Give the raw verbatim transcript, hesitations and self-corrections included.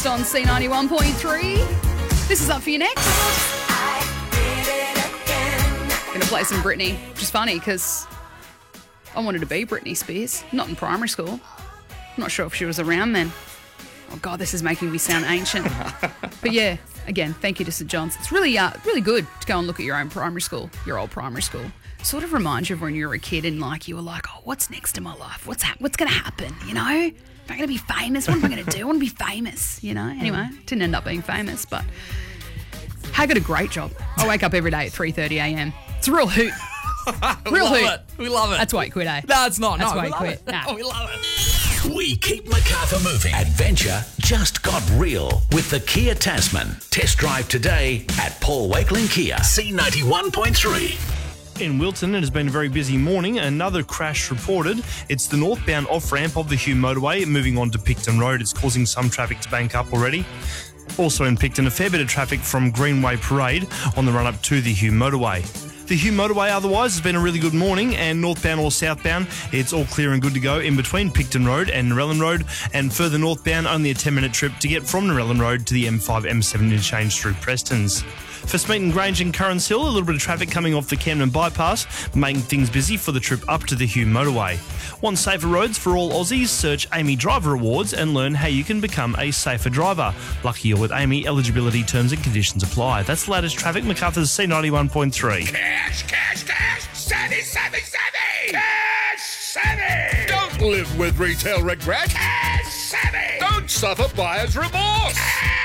Next on C ninety-one point three. This is up for you next. Going to play some Britney, which is funny because I wanted to be Britney Spears, not in primary school. I'm not sure if she was around then. Oh, God, this is making me sound ancient. But, yeah, again, thank you to St John's. It's really uh, really good to go and look at your own primary school, your old primary school. Sort of reminds you of when you were a kid and, like, you were like, oh, what's next in my life? What's ha- what's going to happen, you know? Am I going to be famous? What am I going to do? I want to be famous, you know? Anyway, didn't end up being famous, but I got a great job. I wake up every day at three thirty a.m. It's a real hoot. Real we hoot. love it. We love it. That's why you quit, eh? No, it's not. That's no, why we you love quit. it. Nah. We love it. We keep Macarthur moving. Adventure just got real with the Kia Tasman. Test drive today at Paul Wakeling Kia. C ninety-one point three. In Wilton, it has been a very busy morning. Another crash reported. It's the northbound off-ramp of the Hume motorway moving on to Picton Road. It's causing some traffic to bank up already. Also in Picton, a fair bit of traffic from Greenway Parade on the run-up to the Hume motorway. The Hume motorway otherwise has been a really good morning, and northbound or southbound, it's all clear and good to go in between Picton Road and Narellan Road, and further northbound, only a ten-minute trip to get from Narellan Road to the M five M seven interchange through Prestons. For Smeaton Grange and Currans Hill, a little bit of traffic coming off the Camden bypass, making things busy for the trip up to the Hume motorway. Want safer roads for all Aussies? Search Amy Driver Awards and learn how you can become a safer driver. Lucky you're with Amy. Eligibility terms and conditions apply. That's the latest traffic. Macarthur's C ninety-one point three. Cash, cash, cash! Savvy, savvy, savvy! Cash savvy! Don't live with retail regret. Cash savvy! Don't suffer buyer's remorse.